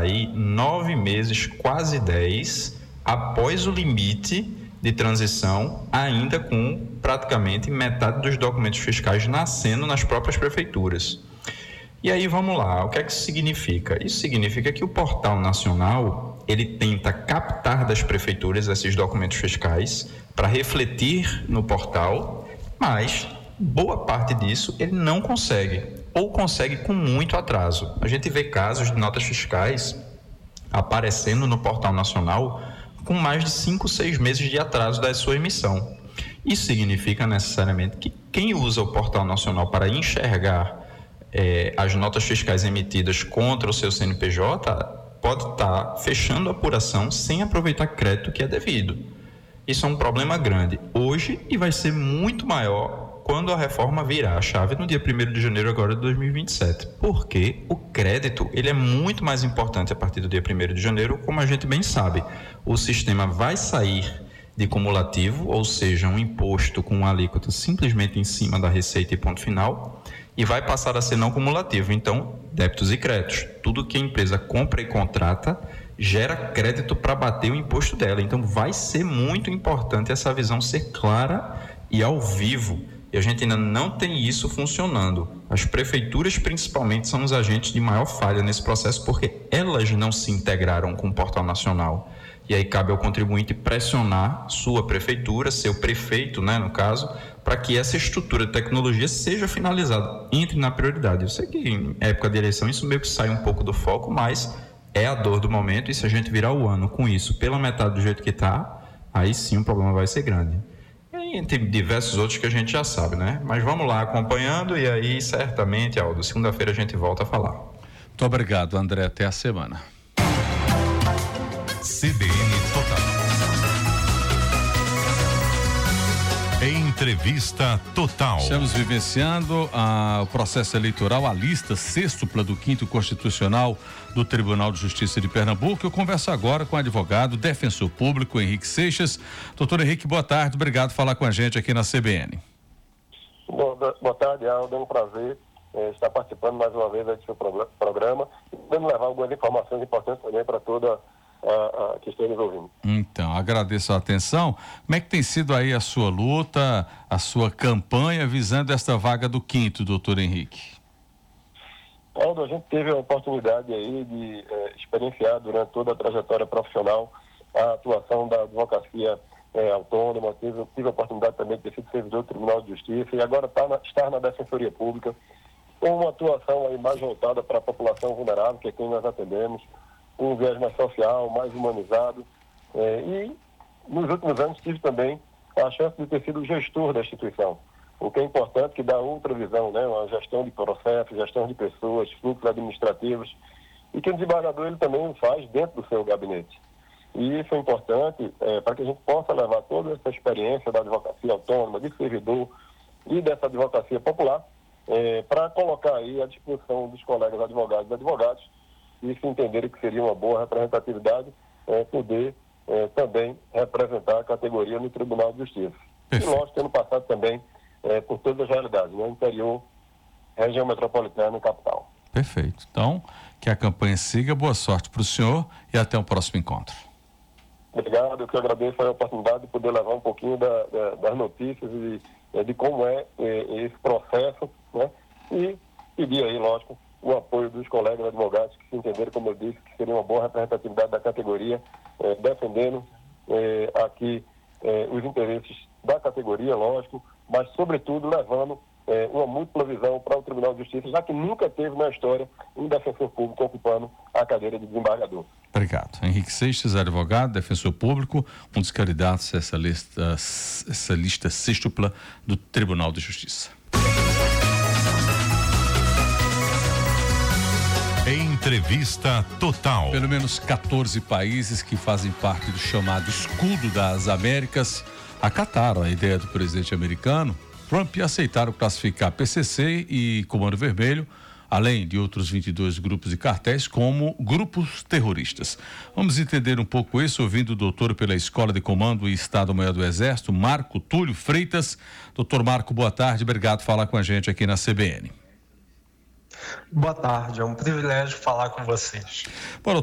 aí 9 meses, quase 10, após o limite de transição, ainda com praticamente metade dos documentos fiscais nascendo nas próprias prefeituras. E aí vamos lá, o que é que isso significa? Isso significa que o Portal Nacional, ele tenta captar das prefeituras esses documentos fiscais para refletir no portal, mas boa parte disso ele não consegue, ou consegue com muito atraso. A gente vê casos de notas fiscais aparecendo no Portal Nacional com mais de 5, 6 meses de atraso da sua emissão. Isso significa necessariamente que quem usa o Portal Nacional para enxergar as notas fiscais emitidas contra o seu CNPJ pode estar fechando a apuração sem aproveitar crédito que é devido. Isso é um problema grande hoje e vai ser muito maior quando a reforma virar a chave no dia 1º de janeiro agora de 2027. Porque o crédito ele é muito mais importante a partir do dia 1º de janeiro, como a gente bem sabe. O sistema vai sair de cumulativo, ou seja, um imposto com uma alíquota simplesmente em cima da receita e ponto final, e vai passar a ser não cumulativo. Então, débitos e créditos. Tudo que a empresa compra e contrata gera crédito para bater o imposto dela. Então, vai ser muito importante essa visão ser clara e ao vivo. E a gente ainda não tem isso funcionando. As prefeituras, principalmente, são os agentes de maior falha nesse processo, porque elas não se integraram com o Portal Nacional. E aí cabe ao contribuinte pressionar sua prefeitura, seu prefeito, né, no caso, para que essa estrutura de tecnologia seja finalizada, entre na prioridade. Eu sei que em época de eleição isso meio que sai um pouco do foco, mas é a dor do momento, e se a gente virar o ano com isso pela metade do jeito que está, aí sim o problema vai ser grande. E aí entre diversos outros que a gente já sabe, né? Mas vamos lá acompanhando, e aí certamente, Aldo, segunda-feira a gente volta a falar. Muito obrigado, André. Até a semana. CBN Total. Entrevista Total. Estamos vivenciando o processo eleitoral, a lista sextupla do 5º Constitucional do Tribunal de Justiça de Pernambuco. Eu converso agora com o advogado, defensor público, Henrique Seixas. Doutor Henrique, boa tarde. Obrigado por falar com a gente aqui na CBN. Boa tarde, Aldo. É um prazer estar participando mais uma vez desse seu programa e podendo levar algumas informações importantes também para toda que estamos ouvindo. Então, agradeço a atenção. Como é que tem sido aí a sua luta, a sua campanha visando esta vaga do 5º, doutor Henrique? Aldo, a gente teve a oportunidade aí de experienciar durante toda a trajetória profissional a atuação da advocacia autônoma, tive a oportunidade também de ter sido servidor do Tribunal de Justiça e agora estar na Defensoria Pública, com uma atuação aí mais voltada para a população vulnerável, que é quem nós atendemos, um viés mais social, mais humanizado, e nos últimos anos tive também a chance de ter sido gestor da instituição, o que é importante, que dá outra visão, né? Uma gestão de processos, gestão de pessoas, fluxos administrativos, e que o desembargador ele também faz dentro do seu gabinete. E isso é importante para que a gente possa levar toda essa experiência da advocacia autônoma, de servidor e dessa advocacia popular, para colocar aí à disposição dos colegas advogados e advogados, e se entenderem que seria uma boa representatividade, poder também representar a categoria no Tribunal de Justiça. Perfeito. E lógico, ano passado também, por todas as realidades, né? Interior, região metropolitana e capital. Perfeito. Então, que a campanha siga, boa sorte para o senhor e até o próximo encontro. Obrigado, eu que agradeço a oportunidade de poder levar um pouquinho das notícias e de como é esse processo, né? E pedir aí, lógico, o apoio dos colegas advogados que se entenderam, como eu disse, que seria uma boa representatividade da categoria, defendendo aqui os interesses da categoria, lógico, mas sobretudo levando uma múltipla visão para o Tribunal de Justiça, já que nunca teve na história um defensor público ocupando a cadeira de desembargador. Obrigado. Henrique Seixas, advogado, defensor público, um dos candidatos a essa lista sextupla do Tribunal de Justiça. Entrevista Total. Pelo menos 14 países que fazem parte do chamado Escudo das Américas acataram a ideia do presidente americano Trump e aceitaram classificar PCC e Comando Vermelho, além de outros 22 grupos e cartéis, como grupos terroristas. Vamos entender um pouco isso ouvindo o doutor pela Escola de Comando e Estado-Maior do Exército, Marco Túlio Freitas. Doutor Marco, boa tarde, obrigado por falar com a gente aqui na CBN. Boa tarde, é um privilégio falar com vocês. Bom,